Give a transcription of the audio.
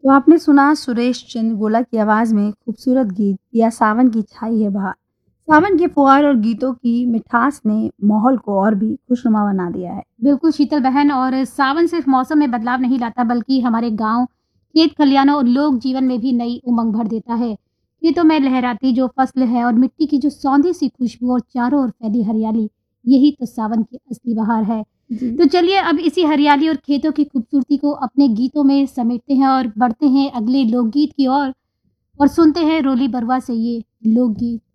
तो आपने सुना सुरेश चंद्र गोला की आवाज में खूबसूरत गीत या सावन की छाई है बहार। सावन के फुहार और गीतों की मिठास ने माहौल को और भी खुशनुमा बना दिया है। बिल्कुल शीतल बहन, और सावन सिर्फ मौसम में बदलाव नहीं लाता बल्कि हमारे गांव, खेत खलियानों और लोक जीवन में भी नई उमंग भर देता है। खेतों में लहराती जो फसल है और मिट्टी की जो सौंधी सी खुशबू और चारों ओर फैली हरियाली, यही तो सावन की असली बहार है। जी। तो चलिए अब इसी हरियाली और खेतों की खूबसूरती को अपने गीतों में समेटते हैं और बढ़ते हैं अगले लोकगीत की ओर और सुनते हैं रोली बरवा से ये लोकगीत।